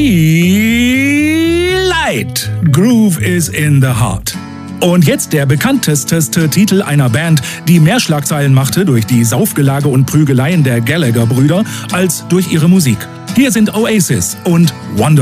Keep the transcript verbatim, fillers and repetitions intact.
Light. Groove is in the heart. Und jetzt der bekannteste Titel einer Band, die mehr Schlagzeilen machte durch die Saufgelage und Prügeleien der Gallagher-Brüder als durch ihre Musik. Hier sind Oasis und Wonder